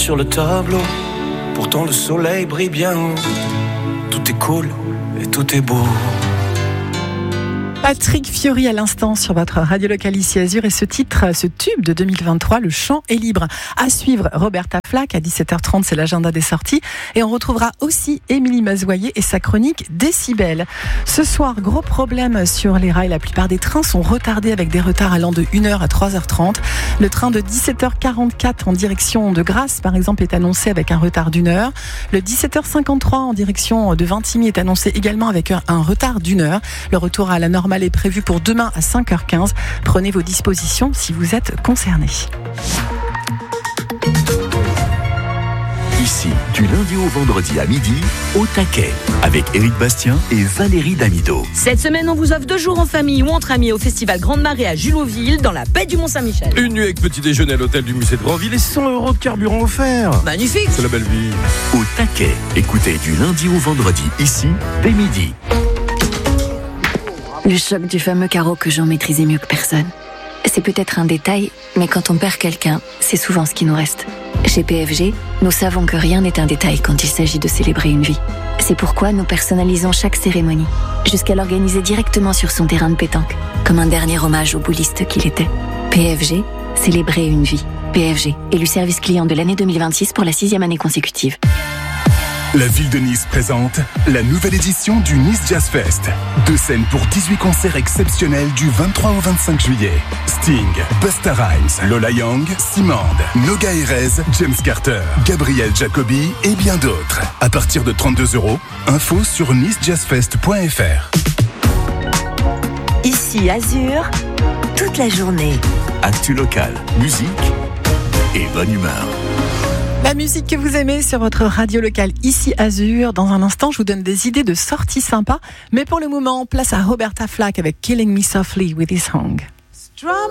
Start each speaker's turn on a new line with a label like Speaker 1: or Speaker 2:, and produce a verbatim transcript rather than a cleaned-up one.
Speaker 1: sur le tableau. Pourtant le soleil brille bien haut. Tout est cool et tout est beau.
Speaker 2: Patrick Fiori à l'instant sur votre radio locale ici Azur, et ce titre, ce tube de deux mille vingt-trois, Le chant est libre. À suivre, Roberta Flack à dix-sept heures trente, c'est l'agenda des sorties, et on retrouvera aussi Émilie Mazoyer et sa chronique Décibel. Ce soir, gros problème sur les rails, la plupart des trains sont retardés avec des retards allant de une heure à trois heures trente. Le train de dix-sept heures quarante-quatre en direction de Grasse par exemple est annoncé avec un retard d'une heure. Le dix-sept heures cinquante-trois en direction de Vintimille est annoncé également avec un, un retard d'une heure. Le retour à la normale est prévu pour demain à cinq heures quinze. Prenez vos dispositions si vous êtes concernés.
Speaker 3: Ici, du lundi au vendredi à midi, au taquet, avec Éric Bastien et Valérie Damido.
Speaker 4: Cette semaine, on vous offre deux jours en famille ou entre amis au Festival Grande Marée à Julotville, dans la baie du Mont-Saint-Michel.
Speaker 5: Une nuit avec petit déjeuner à l'hôtel du musée de Grandville et cent euros de carburant offert.
Speaker 4: Magnifique.
Speaker 5: C'est la belle vie.
Speaker 3: Au taquet, écoutez du lundi au vendredi, ici, dès midi.
Speaker 6: Le choc du fameux carreau que Jean maîtrisait mieux que personne. C'est peut-être un détail, mais quand on perd quelqu'un, c'est souvent ce qui nous reste. Chez P F G, nous savons que rien n'est un détail quand il s'agit de célébrer une vie. C'est pourquoi nous personnalisons chaque cérémonie, jusqu'à l'organiser directement sur son terrain de pétanque, comme un dernier hommage au bouliste qu'il était. P F G, célébrer une vie. P F G, élu service client de l'année deux mille vingt-six pour la sixième année consécutive.
Speaker 7: La ville de Nice présente la nouvelle édition du Nice Jazz Fest. Deux scènes pour dix-huit concerts exceptionnels du vingt-trois au vingt-cinq juillet. Sting, Busta Rhymes, Lola Young, Simande, Noga Erez, James Carter, Gabriel Jacobi et bien d'autres. À partir de trente-deux euros, info sur nice jazz fest point f r.
Speaker 8: Ici Azur, toute la journée.
Speaker 3: Actu local, musique et bonne humeur.
Speaker 2: La musique que vous aimez sur votre radio locale ici Azur. Dans un instant, je vous donne des idées de sorties sympas. Mais pour le moment, place à Roberta Flack avec Killing Me Softly with His Song.